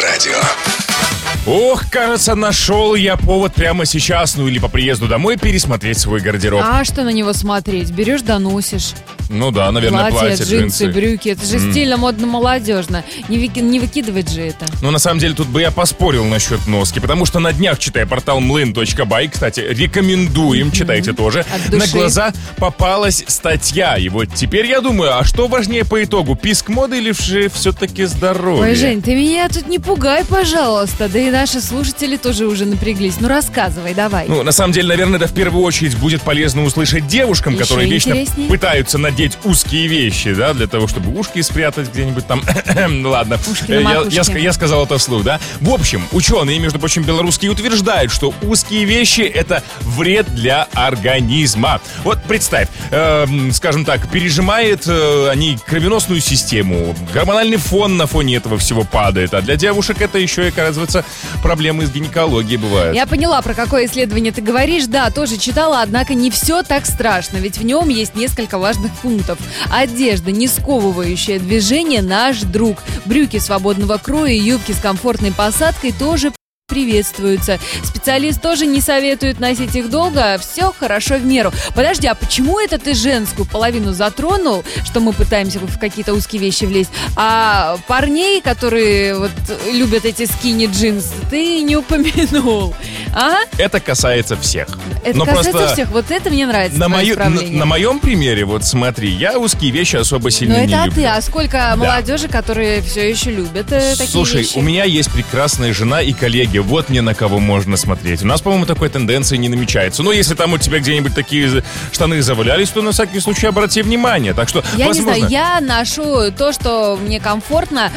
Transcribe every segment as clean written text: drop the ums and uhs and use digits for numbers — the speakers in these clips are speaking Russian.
радио. Ох, кажется, нашел я повод прямо сейчас, ну или по приезду домой пересмотреть свой гардероб. А что на него смотреть? Берешь, доносишь. Ну да, наверное, платье, джинсы, брюки. Это же стильно, модно, молодежно. Не выкидывать же это. Ну, на самом деле, тут бы я поспорил насчет носки, потому что на днях, читая портал mlyn.by, кстати, рекомендуем, читайте тоже, на глаза попалась статья. И вот теперь я думаю, а что важнее по итогу, писк моды или же все-таки здоровье? Ой, Жень, ты меня тут не пугай, пожалуйста. Да и наши слушатели тоже уже напряглись. Ну, рассказывай, давай. Ну, на самом деле, наверное, это в первую очечередь будет полезно услышать девушкам, Еще которые вечно интереснее. пытаются надеть узкие вещи, да, для того, чтобы ушки спрятать где-нибудь там. Ладно, Ушки на макушке. я сказал это вслух, да. В общем, ученые, между прочим, белорусские, утверждают, что узкие вещи — это вред для организма. Вот представь, скажем так, пережимает они кровеносную систему, гормональный фон на фоне этого всего падает, а для девушек это еще и, оказывается, проблемы с гинекологией бывают. Я поняла, про какое исследование ты говоришь. Да, тоже читала, однако не все так страшно, ведь в нем есть несколько важных пунктов. Одежда, не сковывающая движение, наш друг. Брюки свободного кроя и юбки с комфортной посадкой тоже приветствуются. Специалист тоже не советует носить их долго, все хорошо в меру. Подожди, а почему это ты женскую половину затронул, что мы пытаемся в какие-то узкие вещи влезть, а парней, которые вот любят эти скини-джинсы, ты не упомянул? А? Это касается всех. Это Но касается просто всех. Вот это мне нравится. на исправление. моем примере, вот смотри, я узкие вещи особо сильно Но не это люблю. ты, а сколько молодежи, которые все еще любят такие Слушай, вещи? у меня есть прекрасная жена и коллеги. Вот мне на кого можно смотреть. У нас, по-моему, такой тенденции не намечается. Но если там у тебя где-нибудь такие штаны завалялись, то на всякий случай обрати внимание. Так что, Я возможно... не знаю, я ношу то, что мне комфортно,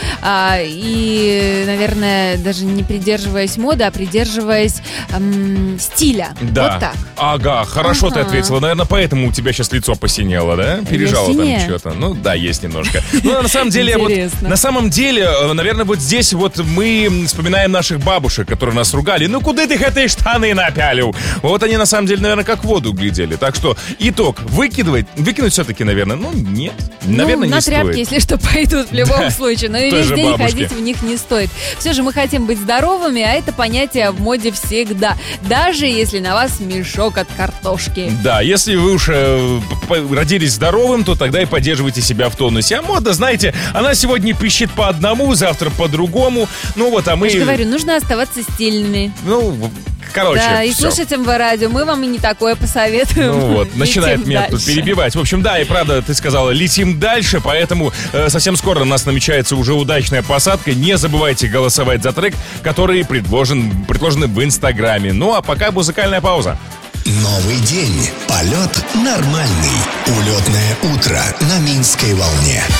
и, наверное, даже не придерживаясь моды, а придерживаясь стиля. Да. Вот так. Ага, хорошо ты Ага. ответила. Наверное, поэтому у тебя сейчас лицо посинело, да? Пережало там синяя? что-то. Ну да, есть немножко. Ну, на самом деле, Интересно. на самом деле, наверное, вот здесь вот мы вспоминаем наших бабушек, которые нас ругали. Ну, куда ты эти штаны напялил? Вот они, на самом деле, наверное, как в воду глядели. Так что, итог. Выкинуть все-таки, наверное, ну, нет. Наверное, на не тряпки, стоит. если что, пойдут в любом случае. Но и той весь же день бабушке. ходить в них не стоит. Все же мы хотим быть здоровыми, а это понятие в моде всегда. Даже если на вас мешок от картошки. Да, если вы уж родились здоровым, то тогда и поддерживайте себя в тонусе. А мода, знаете, она сегодня пищит по одному, завтра по другому. Ну вот, а мы... Я же говорю, нужно оставаться стильными. Ну, короче, Да, и всё. слушать МВ-радио. Мы вам и не такое посоветуем. Ну вот, начинает Летим меня тут дальше. перебивать. В общем, да, и правда, ты сказала, летим дальше, поэтому совсем скоро у нас намечается уже удачная посадка. Не забывайте голосовать за трек, который предложены в Инстаграме. Ну, а пока музыкальная пауза. Новый день. Полет нормальный. Улетное утро на Минской волне.